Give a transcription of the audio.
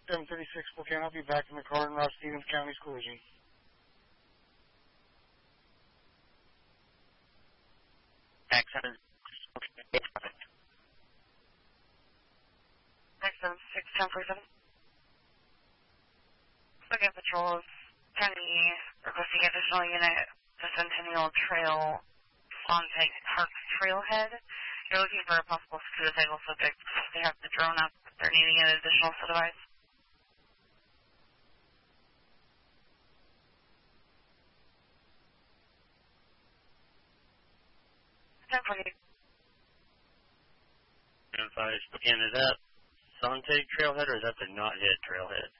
736 Spokane. I'll be back in the car in Ross Stevens County's collision. X7. X76 1047. Spokane Patrol is Kennedy requesting additional unit to Centennial Trail, Fontaine Park Trailhead. You're looking for a possible suicidal subject. They have the drone up. They're needing an additional set of eyes. 1048. Spokane, is that Fontaine Trailhead or is that the Not Hit Trailhead?